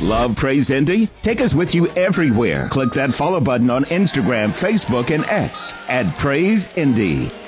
Love Praise Indy? Take us with you everywhere. Click that follow button on Instagram, Facebook, and X at Praise Indy.